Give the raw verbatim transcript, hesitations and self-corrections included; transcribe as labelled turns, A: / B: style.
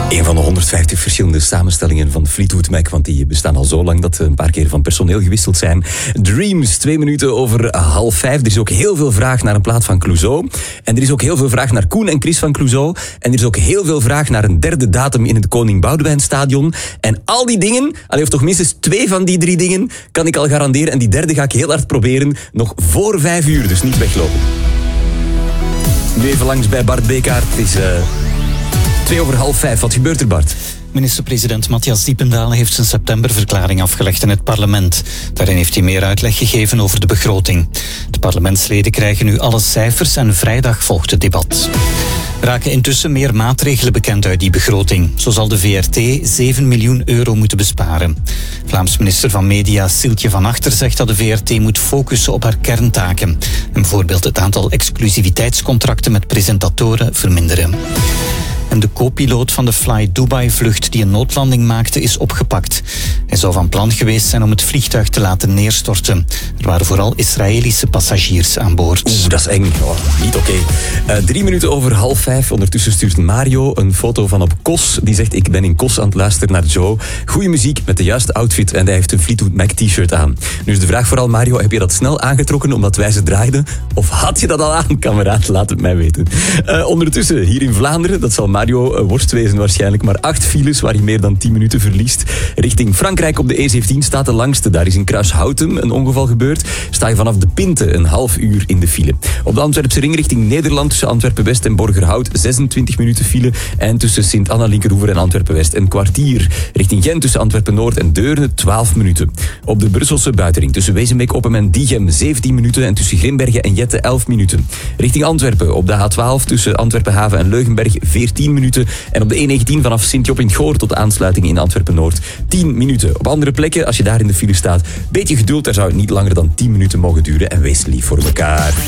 A: Een van de honderdvijftig verschillende samenstellingen van Fleetwood Mac, want die bestaan al zo lang dat ze een paar keer van personeel gewisseld zijn. Dreams, twee minuten over half vijf. Er is ook heel veel vraag naar een plaat van Clouseau. En er is ook heel veel vraag naar Koen en Chris van Clouseau. En er is ook heel veel vraag naar een derde datum in het Koning Boudewijnstadion. En al die dingen, allee, of toch minstens twee van die drie dingen, kan ik al garanderen. En die derde ga ik heel hard proberen, nog voor vijf uur, dus niet weglopen. Nu even langs bij Bart Bekaert. Het is uh, twee over half vijf. Wat gebeurt er, Bart?
B: Minister-president Matthias Diependalen heeft zijn septemberverklaring afgelegd in het parlement. Daarin heeft hij meer uitleg gegeven over de begroting. De parlementsleden krijgen nu alle cijfers en vrijdag volgt het debat. Er raken intussen meer maatregelen bekend uit die begroting. Zo zal de V R T zeven miljoen euro moeten besparen. Vlaams minister van Media Sieltje van Achter zegt dat de V R T moet focussen op haar kerntaken. En bijvoorbeeld het aantal exclusiviteitscontracten met presentatoren verminderen. En de co-piloot van de Fly Dubai-vlucht die een noodlanding maakte is opgepakt. Hij zou van plan geweest zijn om het vliegtuig te laten neerstorten. Er waren vooral Israëlische passagiers aan boord.
A: Oeh, dat is eng. Oh, niet oké. Okay. Uh, drie minuten over half vijf. Ondertussen stuurt Mario een foto van op Kos. Die zegt, ik ben in Kos aan het luisteren naar Joe. Goeie muziek met de juiste outfit en hij heeft een Fleetwood Mac t-shirt aan. Nu is de vraag vooral, Mario, heb je dat snel aangetrokken omdat wij ze draaiden? Of had je dat al aan, kameraad? Laat het mij weten. Uh, ondertussen, hier in Vlaanderen, dat zal Mario worst wezen waarschijnlijk, maar acht files waar je meer dan tien minuten verliest. Richting Frankrijk op de E zeventien staat de langste. Daar is in Kruishoutem een ongeval gebeurd. Sta je vanaf de Pinte een half uur in de file. Op de Antwerpse ring richting Nederland tussen Antwerpen-West en Borgerhout zesentwintig minuten file. En tussen Sint-Anna-Linkerhoever en Antwerpen-West een kwartier. Richting Gent tussen Antwerpen-Noord en Deurne twaalf minuten. Op de Brusselse buitenring tussen Wezenbeek-Oppem en Diegem zeventien minuten en tussen Grimbergen en Jette elf minuten. Richting Antwerpen op de H twaalf tussen Antwerpen-Haven en Leugenberg veertien minuten. En op de E negentien vanaf Sint-Job in het Goor tot de aansluiting in Antwerpen-Noord tien minuten. Op andere plekken, als je daar in de file staat, beetje geduld, daar zou het niet langer dan tien minuten mogen duren. En wees lief voor elkaar.